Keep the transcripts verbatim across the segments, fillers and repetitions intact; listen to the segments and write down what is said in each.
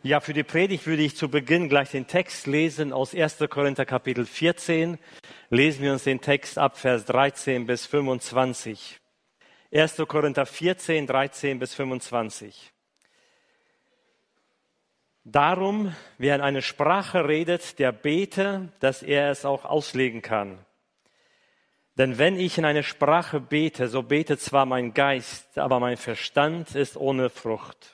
Ja, für die Predigt würde ich zu Beginn gleich den Text lesen aus erster Korinther Kapitel vierzehn. Lesen wir uns den Text ab Vers dreizehn bis fünfundzwanzig. erster Korinther vierzehn, dreizehn bis fünfundzwanzig. Darum, wer in eine Sprache redet, der bete, dass er es auch auslegen kann. Denn wenn ich in eine Sprache bete, so betet zwar mein Geist, aber mein Verstand ist ohne Frucht.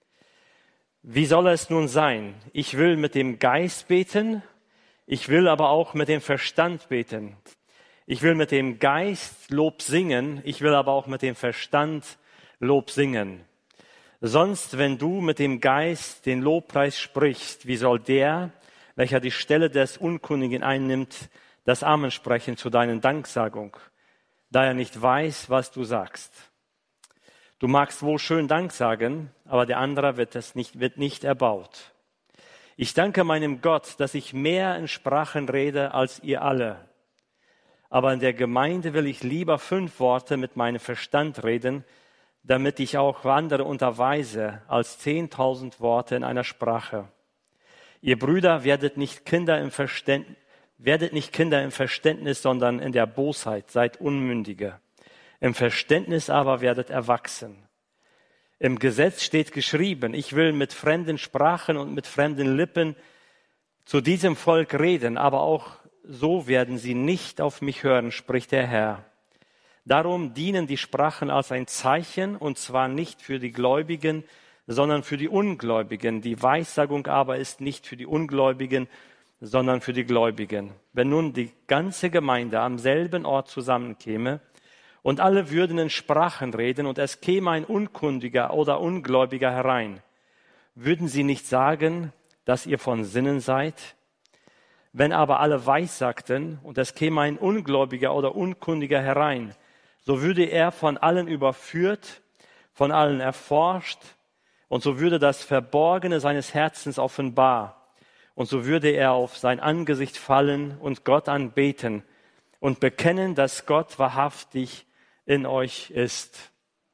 Wie soll es nun sein? Ich will mit dem Geist beten, ich will aber auch mit dem Verstand beten. Ich will mit dem Geist Lob singen, ich will aber auch mit dem Verstand Lob singen. Sonst, wenn du mit dem Geist den Lobpreis sprichst, wie soll der, welcher die Stelle des Unkundigen einnimmt, das Amen sprechen zu deiner Danksagung, da er nicht weiß, was du sagst? Du magst wohl schön Dank sagen, aber der andere wird es nicht, wird nicht erbaut. Ich danke meinem Gott, dass ich mehr in Sprachen rede als ihr alle. Aber in der Gemeinde will ich lieber fünf Worte mit meinem Verstand reden, damit ich auch andere unterweise, als zehntausend Worte in einer Sprache. Ihr Brüder, werdet nicht Kinder im Verständnis, werdet nicht Kinder im Verständnis, sondern in der Bosheit, seid Unmündige. Im Verständnis aber werdet erwachsen. Im Gesetz steht geschrieben, ich will mit fremden Sprachen und mit fremden Lippen zu diesem Volk reden, aber auch so werden sie nicht auf mich hören, spricht der Herr. Darum dienen die Sprachen als ein Zeichen, und zwar nicht für die Gläubigen, sondern für die Ungläubigen. Die Weissagung aber ist nicht für die Ungläubigen, sondern für die Gläubigen. Wenn nun die ganze Gemeinde am selben Ort zusammenkäme, und alle würden in Sprachen reden, und es käme ein Unkundiger oder Ungläubiger herein, würden sie nicht sagen, dass ihr von Sinnen seid? Wenn aber alle weissagten, und es käme ein Ungläubiger oder Unkundiger herein, so würde er von allen überführt, von allen erforscht, und so würde das Verborgene seines Herzens offenbar, und so würde er auf sein Angesicht fallen und Gott anbeten und bekennen, dass Gott wahrhaftig in euch ist.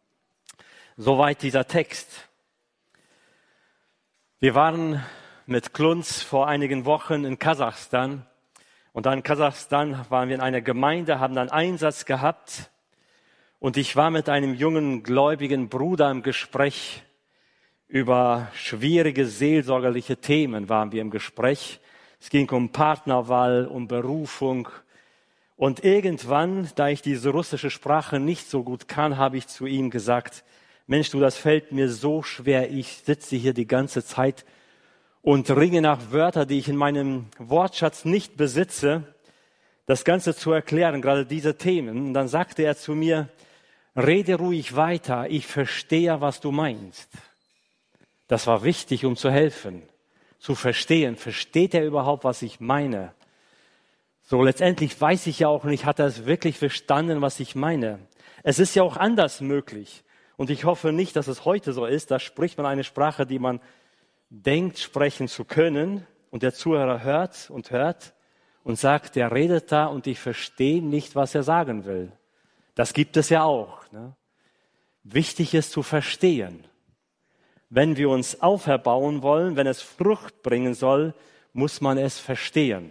Soweit dieser Text. Wir waren mit Klunz vor einigen Wochen in Kasachstan. Und dann in Kasachstan waren wir in einer Gemeinde, haben dann Einsatz gehabt. Und ich war mit einem jungen, gläubigen Bruder im Gespräch. Über schwierige seelsorgerliche Themen waren wir im Gespräch. Es ging um Partnerwahl, um Berufung. Und irgendwann, da ich diese russische Sprache nicht so gut kann, habe ich zu ihm gesagt, Mensch, du, das fällt mir so schwer. Ich sitze hier die ganze Zeit und ringe nach Wörtern, die ich in meinem Wortschatz nicht besitze, das Ganze zu erklären, gerade diese Themen. Und dann sagte er zu mir, rede ruhig weiter, ich verstehe, was du meinst. Das war wichtig, um zu helfen, zu verstehen. Versteht er überhaupt, was ich meine? So, letztendlich weiß ich ja auch nicht, hat er es wirklich verstanden, was ich meine. Es ist ja auch anders möglich. Und ich hoffe nicht, dass es heute so ist. Da spricht man eine Sprache, die man denkt, sprechen zu können. Und der Zuhörer hört und hört und sagt, der redet da und ich verstehe nicht, was er sagen will. Das gibt es ja auch. Ne? Wichtig ist zu verstehen. Wenn wir uns auferbauen wollen, wenn es Frucht bringen soll, muss man es verstehen.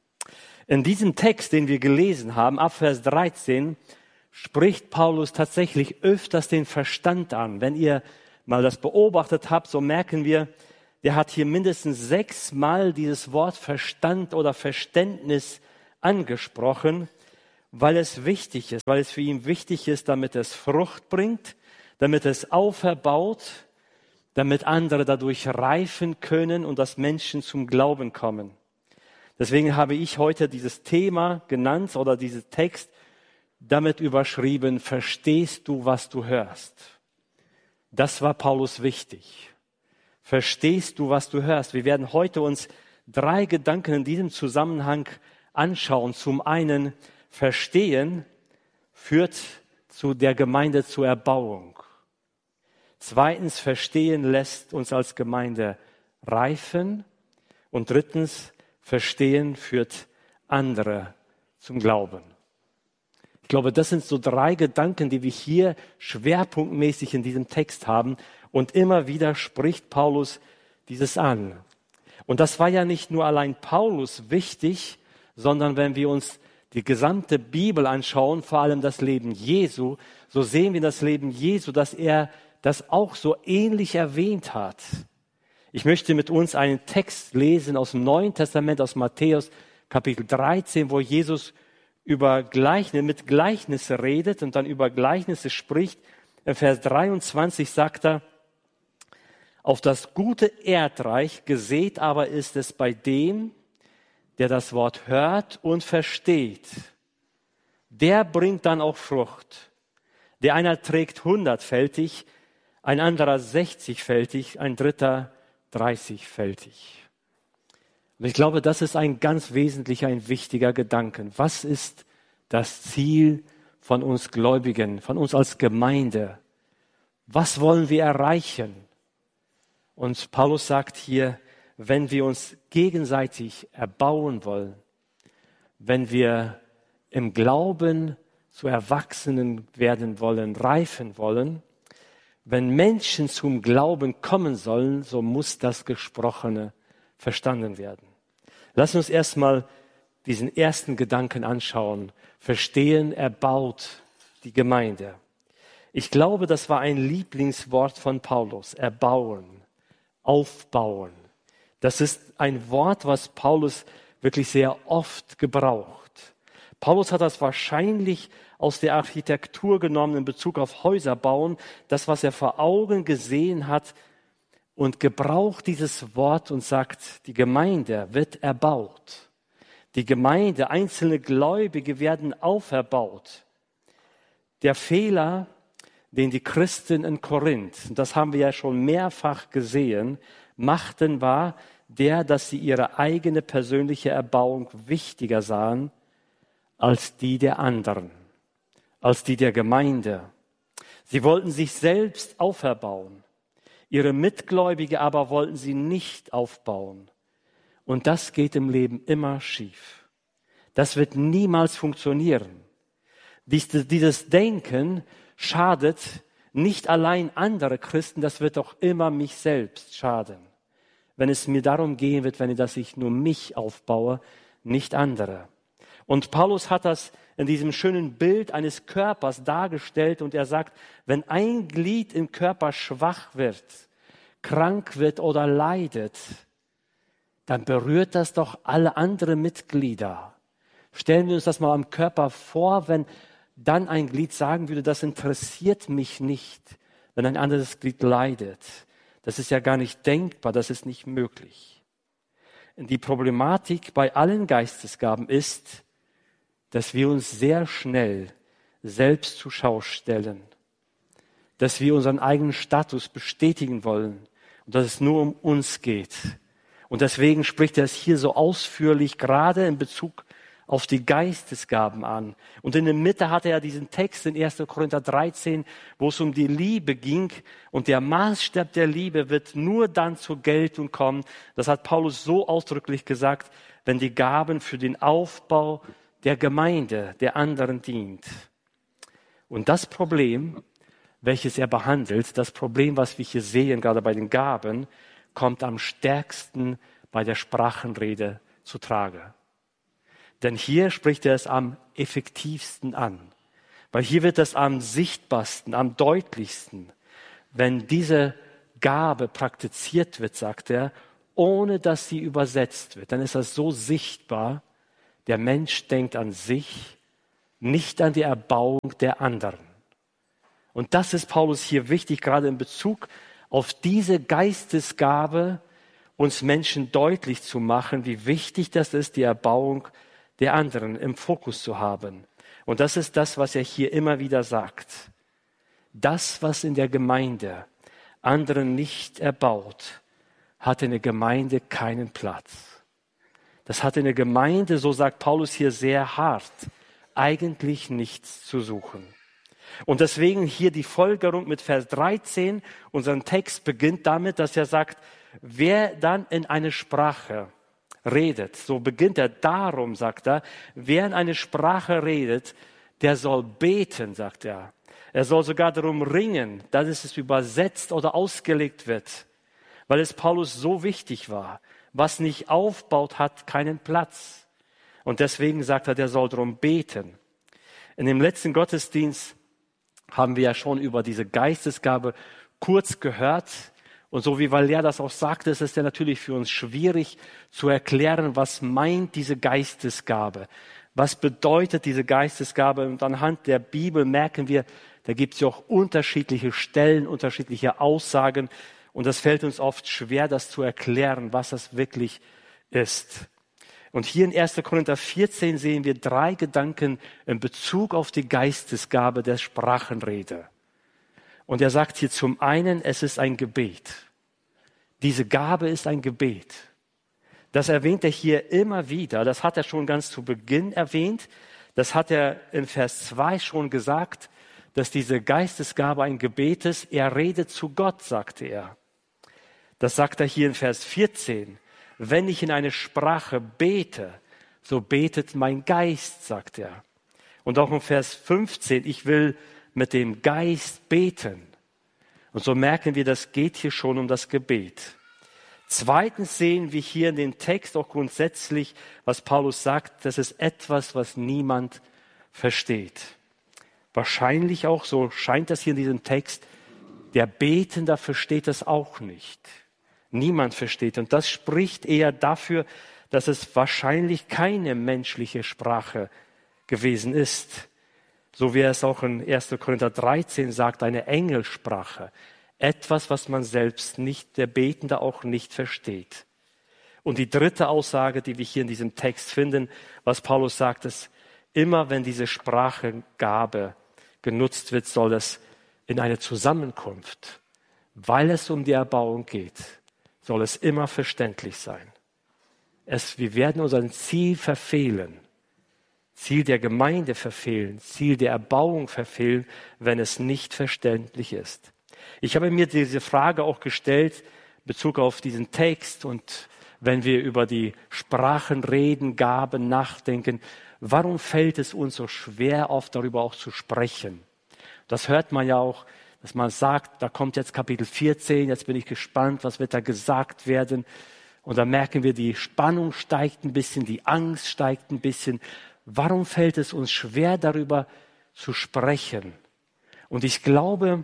In diesem Text, den wir gelesen haben, ab Vers dreizehn, spricht Paulus tatsächlich öfters den Verstand an. Wenn ihr mal das beobachtet habt, so merken wir, der hat hier mindestens sechsmal dieses Wort Verstand oder Verständnis angesprochen, weil es wichtig ist, weil es für ihn wichtig ist, damit es Frucht bringt, damit es auferbaut, damit andere dadurch reifen können und dass Menschen zum Glauben kommen. Deswegen habe ich heute dieses Thema genannt oder diesen Text damit überschrieben, verstehst du, was du hörst? Das war Paulus wichtig. Verstehst du, was du hörst? Wir werden heute uns drei Gedanken in diesem Zusammenhang anschauen. Zum einen, Verstehen führt zu der Gemeinde zur Erbauung. Zweitens, Verstehen lässt uns als Gemeinde reifen. Und drittens, Verstehen führt andere zum Glauben. Ich glaube, das sind so drei Gedanken, die wir hier schwerpunktmäßig in diesem Text haben. Und immer wieder spricht Paulus dieses an. Und das war ja nicht nur allein Paulus wichtig, sondern wenn wir uns die gesamte Bibel anschauen, vor allem das Leben Jesu, so sehen wir das Leben Jesu, dass er das auch so ähnlich erwähnt hat. Ich möchte mit uns einen Text lesen aus dem Neuen Testament, aus Matthäus Kapitel dreizehn, wo Jesus über Gleichnisse, mit Gleichnisse redet und dann über Gleichnisse spricht. In Vers dreiundzwanzig sagt er, auf das gute Erdreich gesät aber ist es bei dem, der das Wort hört und versteht. Der bringt dann auch Frucht. Der einer trägt hundertfältig, ein anderer sechzigfältig, ein dritter dreißigfältig. Und ich glaube, das ist ein ganz wesentlicher, ein wichtiger Gedanke. Was ist das Ziel von uns Gläubigen, von uns als Gemeinde? Was wollen wir erreichen? Und Paulus sagt hier, wenn wir uns gegenseitig erbauen wollen, wenn wir im Glauben zu Erwachsenen werden wollen, reifen wollen, wenn Menschen zum Glauben kommen sollen, so muss das Gesprochene verstanden werden. Lass uns erstmal diesen ersten Gedanken anschauen. Verstehen, erbaut die Gemeinde. Ich glaube, das war ein Lieblingswort von Paulus. Erbauen, aufbauen. Das ist ein Wort, was Paulus wirklich sehr oft gebraucht. Paulus hat das wahrscheinlich aus der Architektur genommen in Bezug auf Häuser bauen, das, was er vor Augen gesehen hat, und gebraucht dieses Wort und sagt, die Gemeinde wird erbaut. Die Gemeinde, einzelne Gläubige werden auferbaut. Der Fehler, den die Christen in Korinth, und das haben wir ja schon mehrfach gesehen, machten, war der, dass sie ihre eigene persönliche Erbauung wichtiger sahen als die der anderen, als die der Gemeinde. Sie wollten sich selbst auferbauen. Ihre Mitgläubige aber wollten sie nicht aufbauen. Und das geht im Leben immer schief. Das wird niemals funktionieren. Dies, dieses Denken schadet nicht allein andere Christen, das wird auch immer mich selbst schaden. Wenn es mir darum gehen wird, wenn ich, dass ich nur mich aufbaue, nicht andere. Und Paulus hat das in diesem schönen Bild eines Körpers dargestellt und er sagt, wenn ein Glied im Körper schwach wird, krank wird oder leidet, dann berührt das doch alle anderen Mitglieder. Stellen wir uns das mal am Körper vor, wenn dann ein Glied sagen würde, das interessiert mich nicht, wenn ein anderes Glied leidet. Das ist ja gar nicht denkbar, das ist nicht möglich. Die Problematik bei allen Geistesgaben ist, dass wir uns sehr schnell selbst zur Schau stellen, dass wir unseren eigenen Status bestätigen wollen und dass es nur um uns geht. Und deswegen spricht er es hier so ausführlich, gerade in Bezug auf die Geistesgaben an. Und in der Mitte hatte er diesen Text in erster Korinther dreizehn, wo es um die Liebe ging. Und der Maßstab der Liebe wird nur dann zur Geltung kommen. Das hat Paulus so ausdrücklich gesagt, wenn die Gaben für den Aufbau der Gemeinde, der anderen dient. Und das Problem, welches er behandelt, das Problem, was wir hier sehen, gerade bei den Gaben, kommt am stärksten bei der Sprachenrede zu Trage. Denn hier spricht er es am effektivsten an. Weil hier wird es am sichtbarsten, am deutlichsten. Wenn diese Gabe praktiziert wird, sagt er, ohne dass sie übersetzt wird, dann ist das so sichtbar, der Mensch denkt an sich, nicht an die Erbauung der anderen. Und das ist Paulus hier wichtig, gerade in Bezug auf diese Geistesgabe, uns Menschen deutlich zu machen, wie wichtig das ist, die Erbauung der anderen im Fokus zu haben. Und das ist das, was er hier immer wieder sagt. Das, was in der Gemeinde anderen nicht erbaut, hat in der Gemeinde keinen Platz. Das hat in der Gemeinde, so sagt Paulus hier sehr hart, eigentlich nichts zu suchen. Und deswegen hier die Folgerung mit Vers dreizehn. Unser Text beginnt damit, dass er sagt, wer dann in eine Sprache redet, so beginnt er darum, sagt er, wer in eine Sprache redet, der soll beten, sagt er. Er soll sogar darum ringen, dass es übersetzt oder ausgelegt wird. weil es Paulus so wichtig war. Was nicht aufbaut, hat keinen Platz. Und deswegen sagt er, der soll darum beten. In dem letzten Gottesdienst haben wir ja schon über diese Geistesgabe kurz gehört. Und so wie Valère das auch sagte, ist es ja natürlich für uns schwierig zu erklären, was meint diese Geistesgabe. Was bedeutet diese Geistesgabe? Und anhand der Bibel merken wir, da gibt es ja auch unterschiedliche Stellen, unterschiedliche Aussagen. Und das fällt uns oft schwer, das zu erklären, was das wirklich ist. Und hier in erster Korinther vierzehn sehen wir drei Gedanken in Bezug auf die Geistesgabe der Sprachenrede. Und er sagt hier zum einen, es ist ein Gebet. Diese Gabe ist ein Gebet. Das erwähnt er hier immer wieder. Das hat er schon ganz zu Beginn erwähnt. Das hat er in Vers zwei schon gesagt, dass diese Geistesgabe ein Gebet ist. Er redet zu Gott, sagte er. Das sagt er hier in Vers vierzehn. Wenn ich in eine Sprache bete, so betet mein Geist, sagt er. Und auch in Vers fünfzehn, ich will mit dem Geist beten. Und so merken wir, das geht hier schon um das Gebet. Zweitens sehen wir hier in dem Text auch grundsätzlich, was Paulus sagt, das ist etwas, was niemand versteht. Wahrscheinlich auch, so scheint das hier in diesem Text, der Betende versteht das auch nicht. Niemand versteht. Und das spricht eher dafür, dass es wahrscheinlich keine menschliche Sprache gewesen ist. So wie er es auch in erster Korinther dreizehn sagt, eine Engelsprache. Etwas, was man selbst nicht, der Betende auch nicht versteht. Und die dritte Aussage, die wir hier in diesem Text finden, was Paulus sagt, ist, immer wenn diese Sprachengabe genutzt wird, soll es in eine Zusammenkunft, weil es um die Erbauung geht, soll es immer verständlich sein. Es, wir werden unser Ziel verfehlen, Ziel der Gemeinde verfehlen, Ziel der Erbauung verfehlen, wenn es nicht verständlich ist. Ich habe mir diese Frage auch gestellt in Bezug auf diesen Text und wenn wir über die Sprachen reden, Gaben nachdenken, warum fällt es uns so schwer, oft darüber auch zu sprechen? Das hört man ja auch, dass man sagt, da kommt jetzt Kapitel vierzehn, jetzt bin ich gespannt, was wird da gesagt werden. Und da merken wir, die Spannung steigt ein bisschen, die Angst steigt ein bisschen. Warum fällt es uns schwer, darüber zu sprechen? Und ich glaube,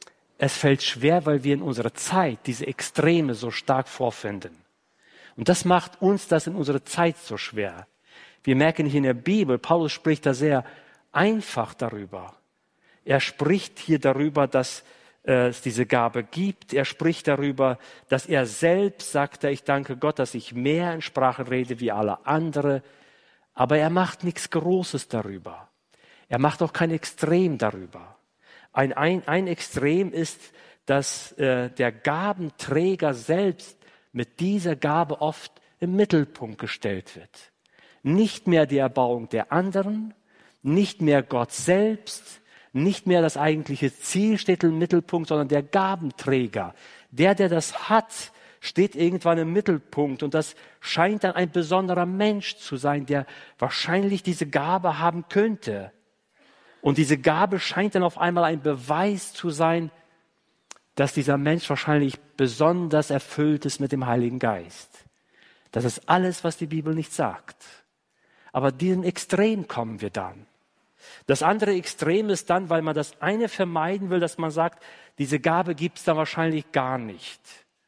es fällt schwer, weil wir in unserer Zeit diese Extreme so stark vorfinden. Und das macht uns das in unserer Zeit so schwer. Wir merken hier in der Bibel, Paulus spricht da sehr einfach darüber. Er spricht hier darüber, dass äh, es diese Gabe gibt. Er spricht darüber, dass er selbst sagt, ich danke Gott, dass ich mehr in Sprachen rede wie alle anderen. Aber er macht nichts Großes darüber. Er macht auch kein Extrem darüber. Ein, ein, ein Extrem ist, dass äh, der Gabenträger selbst mit dieser Gabe oft im Mittelpunkt gestellt wird. Nicht mehr die Erbauung der anderen, nicht mehr Gott selbst, nicht mehr das eigentliche Ziel steht im Mittelpunkt, sondern der Gabenträger. Der, der das hat, steht irgendwann im Mittelpunkt und das scheint dann ein besonderer Mensch zu sein, der wahrscheinlich diese Gabe haben könnte. Und diese Gabe scheint dann auf einmal ein Beweis zu sein, dass dieser Mensch wahrscheinlich besonders erfüllt ist mit dem Heiligen Geist. Das ist alles, was die Bibel nicht sagt. Aber diesem Extrem kommen wir dann. Das andere Extrem ist dann, weil man das eine vermeiden will, dass man sagt, diese Gabe gibt es da wahrscheinlich gar nicht.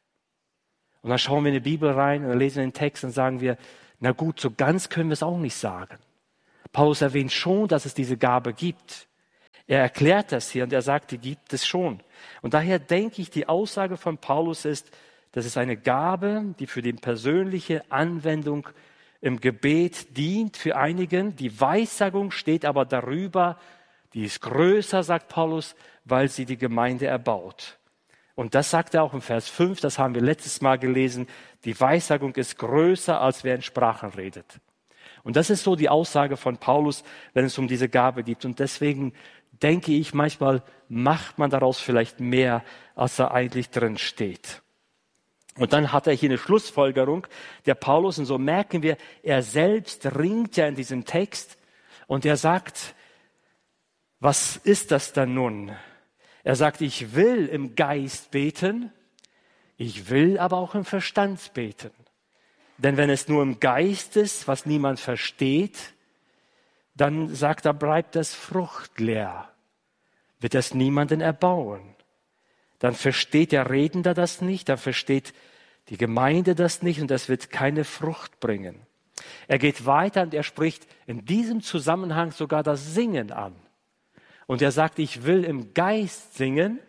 Und dann schauen wir in die Bibel rein und lesen den Text und sagen wir, na gut, so ganz können wir es auch nicht sagen. Paulus erwähnt schon, dass es diese Gabe gibt. Er erklärt das hier und er sagt, die gibt es schon. Und daher denke ich, die Aussage von Paulus ist, das ist eine Gabe, die für die persönliche Anwendung im Gebet dient für einigen. Die Weissagung steht aber darüber, die ist größer, sagt Paulus, weil sie die Gemeinde erbaut. Und das sagt er auch im Vers fünf, das haben wir letztes Mal gelesen, die Weissagung ist größer, als wer in Sprachen redet. Und das ist so die Aussage von Paulus, wenn es um diese Gabe geht. Und deswegen denke ich, manchmal macht man daraus vielleicht mehr, als da eigentlich drin steht. Und dann hat er hier eine Schlussfolgerung, der Paulus, und so merken wir, er selbst ringt ja in diesem Text und er sagt, was ist das dann nun? Er sagt, ich will im Geist beten, Ich will aber auch im Verstand beten. Denn wenn es nur im Geist ist, was niemand versteht, dann sagt er, bleibt es fruchtleer, wird es niemanden erbauen. Dann versteht der Redender das nicht, dann versteht die Gemeinde das nicht und es wird keine Frucht bringen. Er geht weiter und er spricht in diesem Zusammenhang sogar das Singen an. Und er sagt, ich will im Geist singen,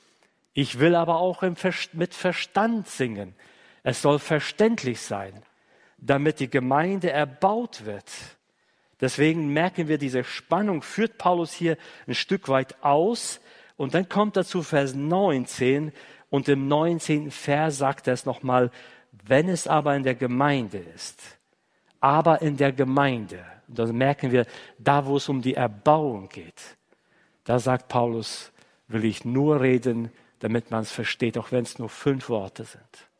ich will aber auch im Ver- mit Verstand singen. Es soll verständlich sein, damit die Gemeinde erbaut wird. Deswegen merken wir, diese Spannung führt Paulus hier ein Stück weit aus. Und dann kommt er zu Vers neunzehn und im neunzehnten Vers sagt er es nochmal, wenn es aber in der Gemeinde ist, aber in der Gemeinde, und dann merken wir, da wo es um die Erbauung geht, da sagt Paulus, will ich nur reden, damit man es versteht, auch wenn es nur fünf Worte sind.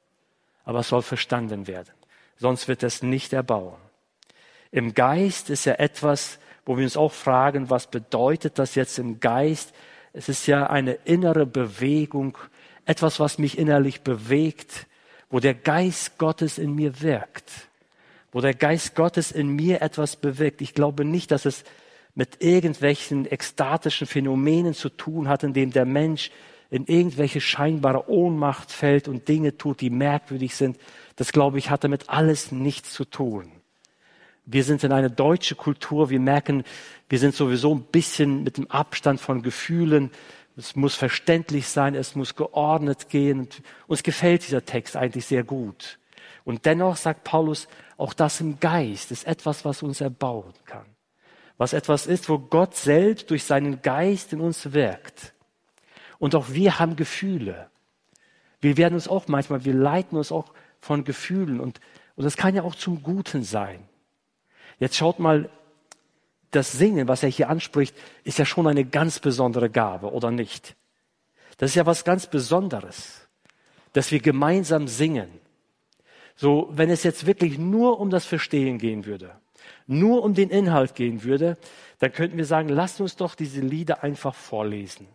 Aber es soll verstanden werden, sonst wird es nicht erbauen. Im Geist ist ja etwas, wo wir uns auch fragen, was bedeutet das jetzt im Geist? Es ist ja eine innere Bewegung, etwas, was mich innerlich bewegt, wo der Geist Gottes in mir wirkt, wo der Geist Gottes in mir etwas bewirkt. Ich glaube nicht, dass es mit irgendwelchen ekstatischen Phänomenen zu tun hat, in dem der Mensch in irgendwelche scheinbare Ohnmacht fällt und Dinge tut, die merkwürdig sind. Das, glaube ich, hat damit alles nichts zu tun. Wir sind in eine deutsche Kultur, wir merken, wir sind sowieso ein bisschen mit dem Abstand von Gefühlen. Es muss verständlich sein, es muss geordnet gehen. Und uns gefällt dieser Text eigentlich sehr gut. Und dennoch sagt Paulus, auch das im Geist ist etwas, was uns erbauen kann. Was etwas ist, wo Gott selbst durch seinen Geist in uns wirkt. Und auch wir haben Gefühle. Wir werden uns auch manchmal, wir leiten uns auch von Gefühlen. Und, und das kann ja auch zum Guten sein. Jetzt schaut mal, das Singen, was er hier anspricht, ist ja schon eine ganz besondere Gabe, oder nicht? Das ist ja was ganz Besonderes, dass wir gemeinsam singen. So, wenn es jetzt wirklich nur um das Verstehen gehen würde, nur um den Inhalt gehen würde, dann könnten wir sagen, lasst uns doch diese Lieder einfach vorlesen.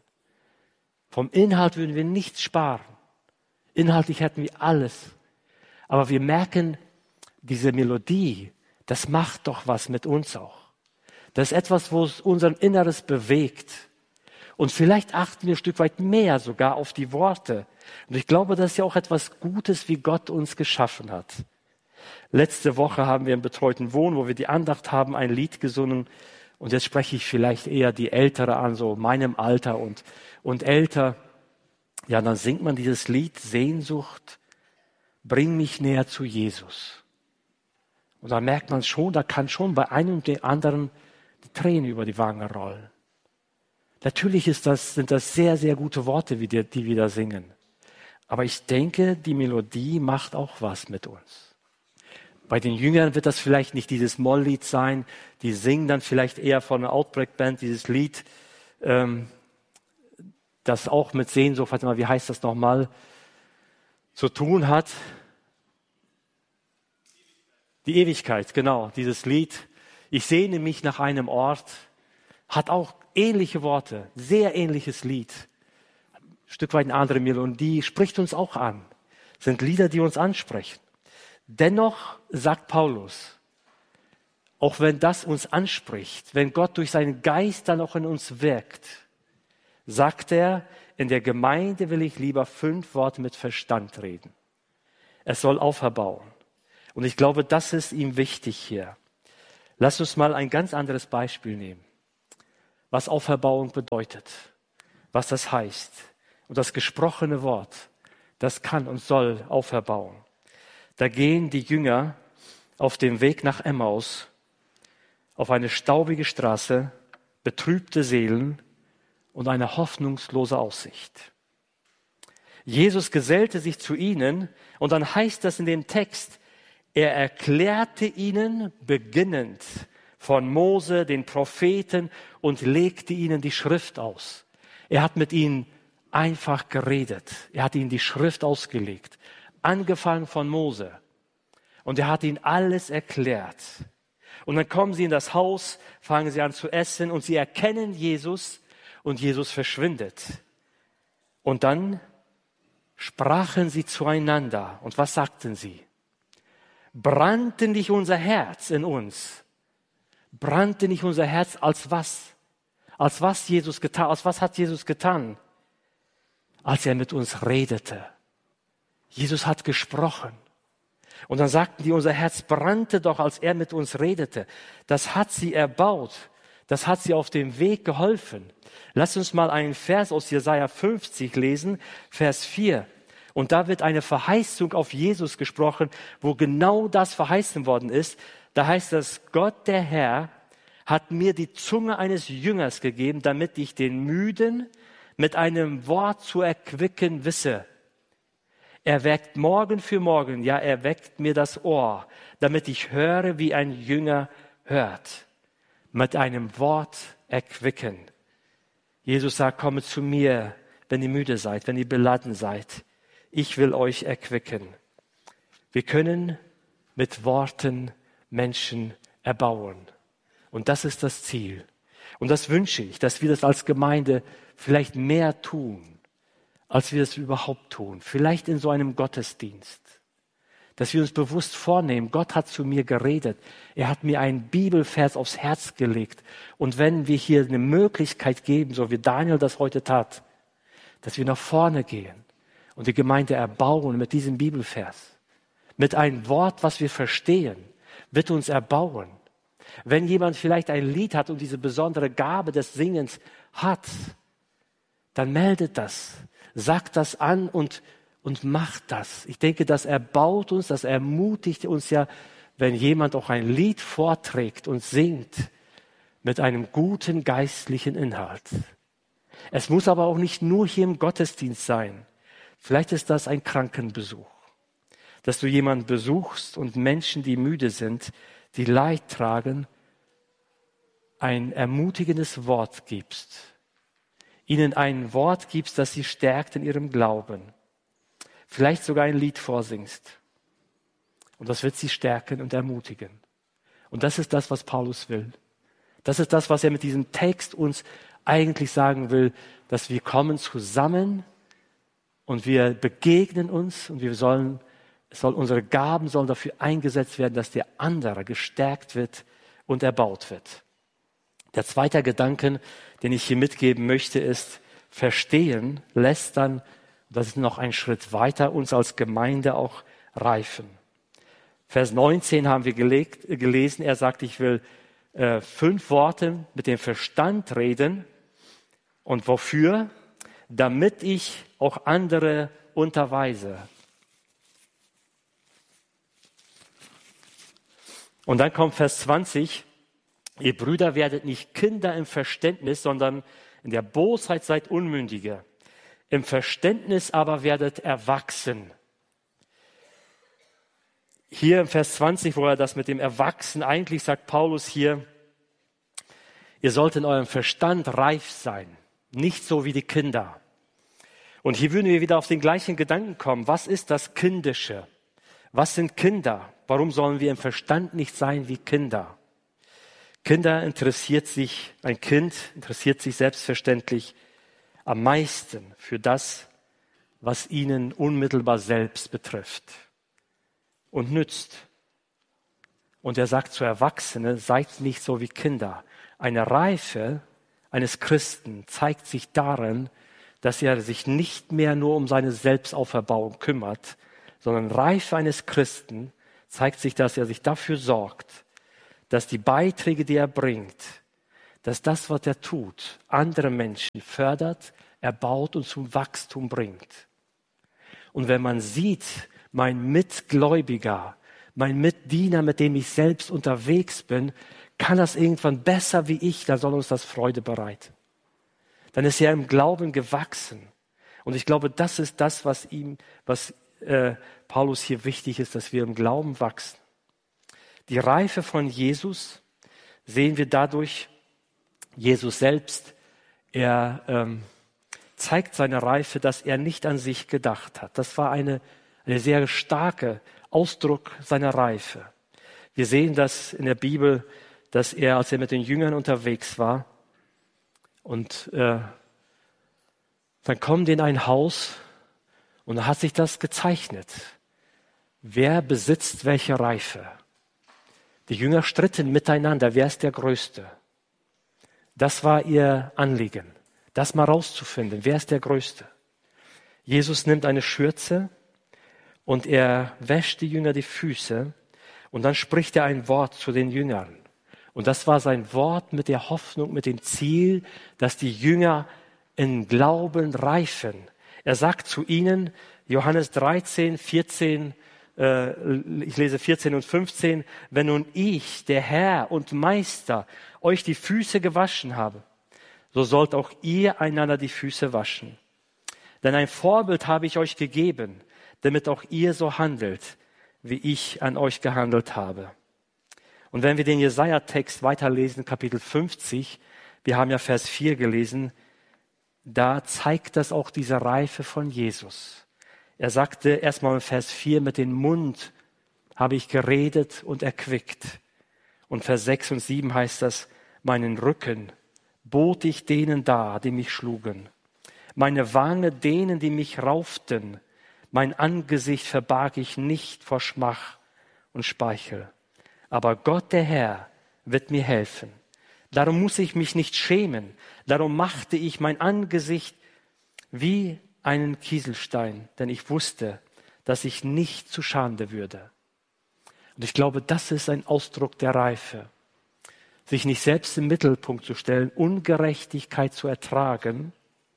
Vom Inhalt würden wir nichts sparen. Inhaltlich hätten wir alles. Aber wir merken, diese Melodie, das macht doch was mit uns auch. Das ist etwas, wo es unser Inneres bewegt. Und vielleicht achten wir ein Stück weit mehr sogar auf die Worte. Und ich glaube, das ist ja auch etwas Gutes, wie Gott uns geschaffen hat. Letzte Woche haben wir im betreuten Wohnen, wo wir die Andacht haben, ein Lied gesungen. Und jetzt spreche ich vielleicht eher die Ältere an, so meinem Alter und, und älter. Ja, dann singt man dieses Lied, Sehnsucht, bring mich näher zu Jesus. Und da merkt man schon, da kann schon bei einem und dem anderen die Tränen über die Wangen rollen. Natürlich ist das, sind das sehr, sehr gute Worte, die, die wir da singen. Aber ich denke, die Melodie macht auch was mit uns. Bei den Jüngern wird das vielleicht nicht dieses Molllied sein. Die singen dann vielleicht eher von einer Outbreak Band dieses Lied, ähm, das auch mit Sehnsucht, warte mal, wie heißt das nochmal, zu tun hat. Die Ewigkeit, genau, dieses Lied. Ich sehne mich nach einem Ort, hat auch ähnliche Worte, sehr ähnliches Lied. Ein Stück weit eine andere Melodie, spricht uns auch an. Sind Lieder, die uns ansprechen. Dennoch sagt Paulus, auch wenn das uns anspricht, wenn Gott durch seinen Geist dann auch in uns wirkt, sagt er, in der Gemeinde will ich lieber fünf Worte mit Verstand reden. Es soll auferbauen. Und ich glaube, das ist ihm wichtig hier. Lass uns mal ein ganz anderes Beispiel nehmen, was Auferbauung bedeutet, was das heißt. Und das gesprochene Wort, das kann und soll auferbauen. Da gehen die Jünger auf dem Weg nach Emmaus auf eine staubige Straße, betrübte Seelen und eine hoffnungslose Aussicht. Jesus gesellte sich zu ihnen und dann heißt das in dem Text, er erklärte ihnen beginnend von Mose, den Propheten und legte ihnen die Schrift aus. Er hat mit ihnen einfach geredet. Er hat ihnen die Schrift ausgelegt. Angefangen von Mose. Und er hat ihnen alles erklärt. Und dann kommen sie in das Haus, fangen sie an zu essen und sie erkennen Jesus und Jesus verschwindet. Und dann sprachen sie zueinander. Und was sagten sie? Brannte nicht unser Herz in uns? Brannte nicht unser Herz als was? Als was Jesus getan? Als was hat Jesus getan? Als er mit uns redete. Jesus hat gesprochen. Und dann sagten die, unser Herz brannte doch, als er mit uns redete. Das hat sie erbaut. Das hat sie auf dem Weg geholfen. Lass uns mal einen Vers aus Jesaja fünfzig lesen, Vers vier. Und da wird eine Verheißung auf Jesus gesprochen, wo genau das verheißen worden ist. Da heißt es, Gott der Herr hat mir die Zunge eines Jüngers gegeben, damit ich den Müden mit einem Wort zu erquicken wisse. Er weckt morgen für morgen, ja, er weckt mir das Ohr, damit ich höre, wie ein Jünger hört. Mit einem Wort erquicken. Jesus sagt, komme zu mir, wenn ihr müde seid, wenn ihr beladen seid. Ich will euch erquicken. Wir können mit Worten Menschen erbauen. Und das ist das Ziel. Und das wünsche ich, dass wir das als Gemeinde vielleicht mehr tun, als wir es überhaupt tun. Vielleicht in so einem Gottesdienst. Dass wir uns bewusst vornehmen, Gott hat zu mir geredet. Er hat mir einen Bibelvers aufs Herz gelegt. Und wenn wir hier eine Möglichkeit geben, so wie Daniel das heute tat, dass wir nach vorne gehen und die Gemeinde erbauen mit diesem Bibelvers, mit einem Wort, was wir verstehen, wird uns erbauen. Wenn jemand vielleicht ein Lied hat und diese besondere Gabe des Singens hat, dann meldet das, sagt das an und, und macht das. Ich denke, das erbaut uns, das ermutigt uns ja, wenn jemand auch ein Lied vorträgt und singt mit einem guten geistlichen Inhalt. Es muss aber auch nicht nur hier im Gottesdienst sein. Vielleicht ist das ein Krankenbesuch, dass du jemanden besuchst und Menschen, die müde sind, die Leid tragen, ein ermutigendes Wort gibst. Ihnen ein Wort gibst, das sie stärkt in ihrem Glauben. Vielleicht sogar ein Lied vorsingst. Und das wird sie stärken und ermutigen. Und das ist das, was Paulus will. Das ist das, was er mit diesem Text uns eigentlich sagen will, dass wir kommen zusammen und wir begegnen uns und wir sollen, es soll, unsere Gaben sollen dafür eingesetzt werden, dass der andere gestärkt wird und erbaut wird. Der zweite Gedanke, den ich hier mitgeben möchte, ist, verstehen lässt dann, das ist noch ein Schritt weiter, uns als Gemeinde auch reifen. Vers neunzehn haben wir gelegt, gelesen, er sagt, ich will äh, fünf Worte mit dem Verstand reden. Und wofür? Damit ich auch andere unterweise. Und dann kommt Vers zwanzig. Ihr Brüder werdet nicht Kinder im Verständnis, sondern in der Bosheit seid Unmündige. Im Verständnis aber werdet erwachsen. Hier im Vers zwanzig, wo er das mit dem Erwachsen, eigentlich sagt Paulus hier, ihr sollt in eurem Verstand reif sein, nicht so wie die Kinder. Und hier würden wir wieder auf den gleichen Gedanken kommen. Was ist das Kindische? Was sind Kinder? Warum sollen wir im Verstand nicht sein wie Kinder? Kinder interessiert sich, ein Kind interessiert sich selbstverständlich am meisten für das, was ihnen unmittelbar selbst betrifft und nützt. Und er sagt zu Erwachsenen, seid nicht so wie Kinder. Eine Reife eines Christen zeigt sich darin, dass er sich nicht mehr nur um seine Selbstauferbauung kümmert, sondern Reife eines Christen zeigt sich, dass er sich dafür sorgt, dass die Beiträge, die er bringt, dass das, was er tut, andere Menschen fördert, erbaut und zum Wachstum bringt. Und wenn man sieht, mein Mitgläubiger, mein Mitdiener, mit dem ich selbst unterwegs bin, kann das irgendwann besser wie ich, dann soll uns das Freude bereiten. Dann ist er im Glauben gewachsen. Und ich glaube, das ist das, was ihm, was äh, Paulus hier wichtig ist, dass wir im Glauben wachsen. Die Reife von Jesus sehen wir dadurch, Jesus selbst, er ähm, zeigt seine Reife, dass er nicht an sich gedacht hat. Das war eine, eine sehr starke Ausdruck seiner Reife. Wir sehen das in der Bibel, dass er, als er mit den Jüngern unterwegs war, und äh, dann kommen die in ein Haus Und da hat sich das gezeichnet. Wer besitzt welche Reife? Die Jünger stritten miteinander, wer ist der Größte? Das war ihr Anliegen, das mal rauszufinden, wer ist der Größte? Jesus nimmt eine Schürze und er wäscht die Jünger die Füße und dann spricht er ein Wort zu den Jüngern. Und das war sein Wort mit der Hoffnung, mit dem Ziel, dass die Jünger in Glauben reifen. Er sagt zu ihnen, Johannes dreizehn, vierzehn, äh, ich lese vierzehn und fünfzehn, wenn nun ich, der Herr und Meister, euch die Füße gewaschen habe, so sollt auch ihr einander die Füße waschen. Denn ein Vorbild habe ich euch gegeben, damit auch ihr so handelt, wie ich an euch gehandelt habe. Und wenn wir den Jesaja-Text weiterlesen, Kapitel fünfzig, wir haben ja Vers vier gelesen, da zeigt das auch diese Reife von Jesus. Er sagte erstmal in Vers vier, mit dem Mund habe ich geredet und erquickt. Und Vers sechs und sieben heißt das, meinen Rücken bot ich denen dar, die mich schlugen. Meine Wange denen, die mich rauften. Mein Angesicht verbarg ich nicht vor Schmach und Speichel. Aber Gott, der Herr, wird mir helfen. Darum muss ich mich nicht schämen. Darum machte ich mein Angesicht wie einen Kieselstein, denn ich wusste, dass ich nicht zu Schande würde. Und ich glaube, das ist ein Ausdruck der Reife. Sich nicht selbst im Mittelpunkt zu stellen, Ungerechtigkeit zu ertragen,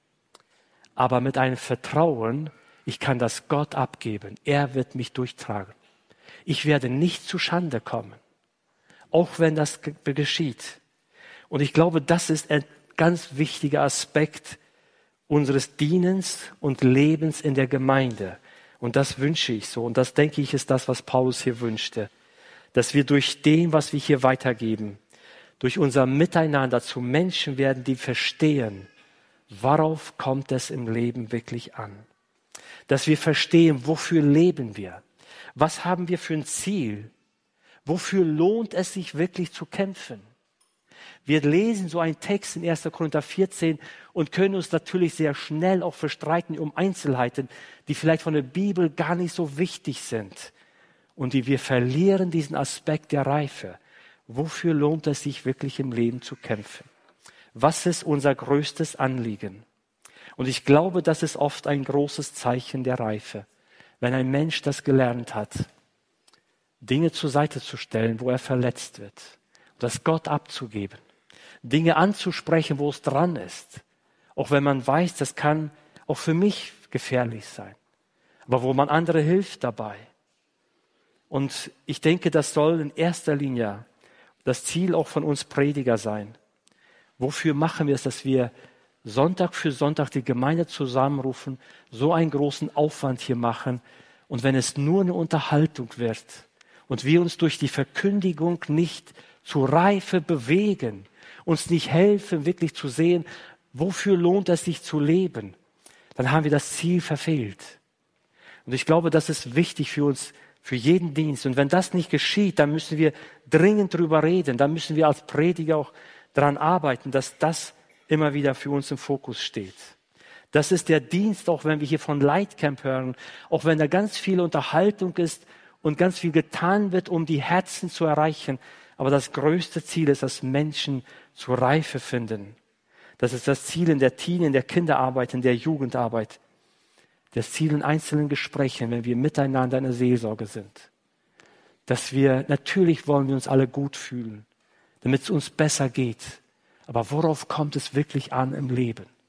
aber mit einem Vertrauen, ich kann das Gott abgeben. Er wird mich durchtragen. Ich werde nicht zu Schande kommen, auch wenn das geschieht. Und ich glaube, das ist ein ganz wichtiger Aspekt unseres Dienens und Lebens in der Gemeinde. Und das wünsche ich so. Und das, denke ich, ist das, was Paulus hier wünschte. Dass wir durch dem, was wir hier weitergeben, durch unser Miteinander zu Menschen werden, die verstehen, worauf kommt es im Leben wirklich an. Dass wir verstehen, wofür leben wir? Was haben wir für ein Ziel? Wofür lohnt es sich wirklich zu kämpfen? Wir lesen so einen Text in erster Korinther vierzehn und können uns natürlich sehr schnell auch verstreiten um Einzelheiten, die vielleicht von der Bibel gar nicht so wichtig sind und die wir verlieren diesen Aspekt der Reife. Wofür lohnt es sich wirklich im Leben zu kämpfen? Was ist unser größtes Anliegen? Und ich glaube, das ist oft ein großes Zeichen der Reife, wenn ein Mensch das gelernt hat, Dinge zur Seite zu stellen, wo er verletzt wird, das Gott abzugeben, Dinge anzusprechen, wo es dran ist, auch wenn man weiß, das kann auch für mich gefährlich sein, aber wo man andere hilft dabei. Und ich denke, das soll in erster Linie das Ziel auch von uns Prediger sein. Wofür machen wir es, dass wir Sonntag für Sonntag die Gemeinde zusammenrufen, so einen großen Aufwand hier machen und wenn es nur eine Unterhaltung wird und wir uns durch die Verkündigung nicht zur Reife bewegen, uns nicht helfen, wirklich zu sehen, wofür lohnt es sich zu leben, dann haben wir das Ziel verfehlt. Und ich glaube, das ist wichtig für uns, für jeden Dienst. Und wenn das nicht geschieht, dann müssen wir dringend drüber reden. Dann müssen wir als Prediger auch daran arbeiten, dass das immer wieder für uns im Fokus steht. Das ist der Dienst, auch wenn wir hier von Lightcamp hören, auch wenn da ganz viel Unterhaltung ist und ganz viel getan wird, um die Herzen zu erreichen. Aber das größte Ziel ist, dass Menschen zur Reife finden. Das ist das Ziel in der Teen, in der Kinderarbeit, in der Jugendarbeit. Das Ziel in einzelnen Gesprächen, wenn wir miteinander in der Seelsorge sind. Dass wir, natürlich wollen wir uns alle gut fühlen, damit es uns besser geht. Aber worauf kommt es wirklich an im Leben?